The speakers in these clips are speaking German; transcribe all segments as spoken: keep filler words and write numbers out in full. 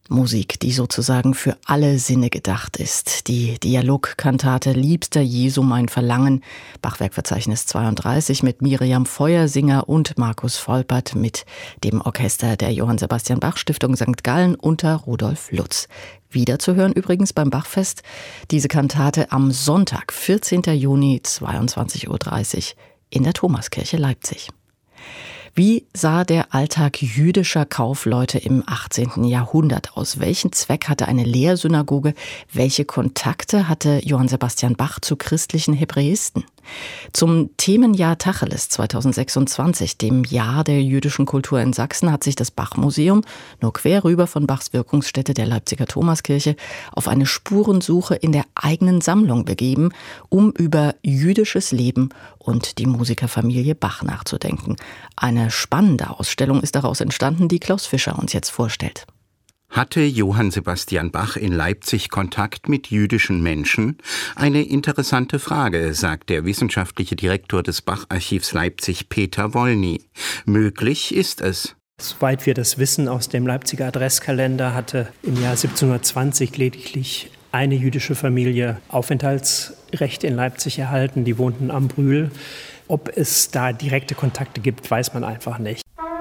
Musik, die sozusagen für alle Sinne gedacht ist. Die Dialogkantate Liebster Jesu, mein Verlangen, Bachwerkverzeichnis zweiunddreißig mit Miriam Feuersinger und Markus Volpert mit dem Orchester der Johann Sebastian Bach Stiftung Sankt Gallen unter Rudolf Lutz. Wiederzuhören übrigens beim Bachfest diese Kantate am Sonntag, vierzehnten Juni, zweiundzwanzig Uhr dreißig in der Thomaskirche Leipzig. Wie sah der Alltag jüdischer Kaufleute im achtzehnten Jahrhundert aus? Welchen Zweck hatte eine Lehrsynagoge? Welche Kontakte hatte Johann Sebastian Bach zu christlichen Hebräisten? Zum Themenjahr Tacheles zweitausendsechsundzwanzig, dem Jahr der jüdischen Kultur in Sachsen, hat sich das Bach-Museum, nur quer rüber von Bachs Wirkungsstätte der Leipziger Thomaskirche, auf eine Spurensuche in der eigenen Sammlung begeben, um über jüdisches Leben und die Musikerfamilie Bach nachzudenken. Eine spannende Ausstellung ist daraus entstanden, die Klaus Fischer uns jetzt vorstellt. Hatte Johann Sebastian Bach in Leipzig Kontakt mit jüdischen Menschen? Eine interessante Frage, sagt der wissenschaftliche Direktor des Bach-Archivs Leipzig, Peter Wollny. Möglich ist es. Soweit wir das wissen aus dem Leipziger Adresskalender, hatte im Jahr siebzehnhundertzwanzig lediglich eine jüdische Familie Aufenthaltsrecht in Leipzig erhalten. Die wohnten am Brühl. Ob es da direkte Kontakte gibt, weiß man einfach nicht.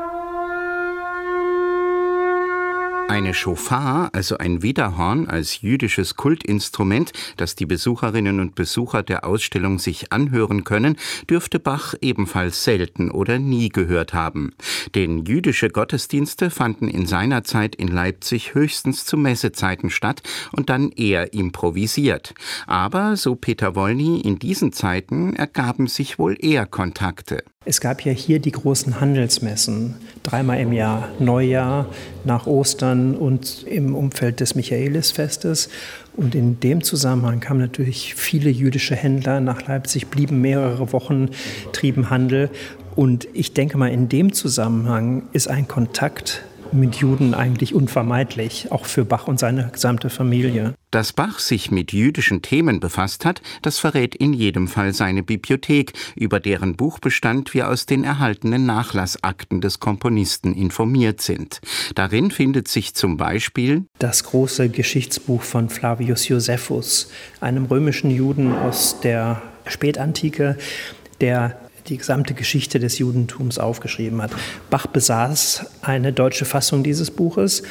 Eine Schofar, also ein Widderhorn als jüdisches Kultinstrument, das die Besucherinnen und Besucher der Ausstellung sich anhören können, dürfte Bach ebenfalls selten oder nie gehört haben. Denn jüdische Gottesdienste fanden in seiner Zeit in Leipzig höchstens zu Messezeiten statt und dann eher improvisiert. Aber, so Peter Wollny, in diesen Zeiten ergaben sich wohl eher Kontakte. Es gab ja hier die großen Handelsmessen, dreimal im Jahr, Neujahr, nach Ostern und im Umfeld des Michaelisfestes. Und in dem Zusammenhang kamen natürlich viele jüdische Händler nach Leipzig, blieben mehrere Wochen, trieben Handel. Und ich denke mal, in dem Zusammenhang ist ein Kontakt mit Juden eigentlich unvermeidlich, auch für Bach und seine gesamte Familie. Dass Bach sich mit jüdischen Themen befasst hat, das verrät in jedem Fall seine Bibliothek, über deren Buchbestand wir aus den erhaltenen Nachlassakten des Komponisten informiert sind. Darin findet sich zum Beispiel das große Geschichtsbuch von Flavius Josephus, einem römischen Juden aus der Spätantike, der die gesamte Geschichte des Judentums aufgeschrieben hat. Bach besaß eine deutsche Fassung dieses Buches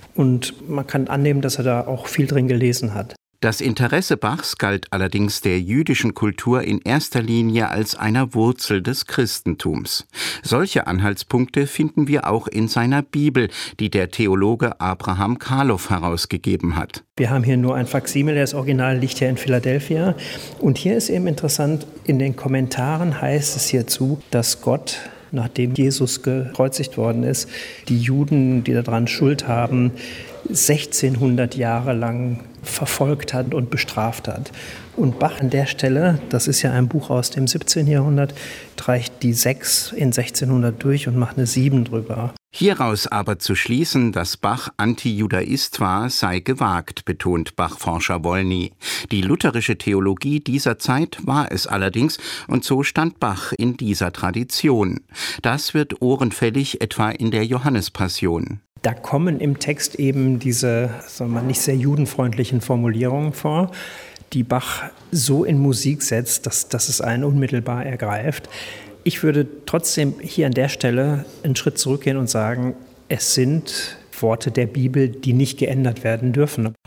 und man kann annehmen, dass er da auch viel drin gelesen hat. Das Interesse Bachs galt allerdings der jüdischen Kultur in erster Linie als einer Wurzel des Christentums. Solche Anhaltspunkte finden wir auch in seiner Bibel, die der Theologe Abraham Karloff herausgegeben hat. Wir haben hier nur ein Faksimil, das Original liegt ja in Philadelphia. Und hier ist eben interessant, in den Kommentaren heißt es hierzu, dass Gott, nachdem Jesus gekreuzigt worden ist, die Juden, die daran Schuld haben, sechzehnhundert Jahre lang verfolgt hat und bestraft hat. Und Bach an der Stelle, das ist ja ein Buch aus dem siebzehnten Jahrhundert, streicht die sechs in sechzehnhundert durch und macht eine sieben drüber. Hieraus aber zu schließen, dass Bach Antijudaist war, sei gewagt, betont Bach-Forscher Wollny. Die lutherische Theologie dieser Zeit war es allerdings, und so stand Bach in dieser Tradition. Das wird ohrenfällig etwa in der Johannespassion. Da kommen im Text eben diese, sagen wir mal, nicht sehr judenfreundlichen Formulierungen vor, die Bach so in Musik setzt, dass, dass es einen unmittelbar ergreift. Ich würde trotzdem hier an der Stelle einen Schritt zurückgehen und sagen, es sind Worte der Bibel, die nicht geändert werden dürfen.